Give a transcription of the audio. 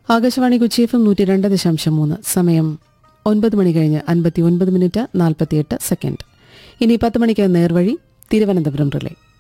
Akashvani Kochi FM 102.3. സമയം 9 മണി കഴിഞ്ഞ് 59 minute 48 second. ഇനി 10 മണിക്ക് നേർവഴി തിരുവനന്തപുരം റിലേ.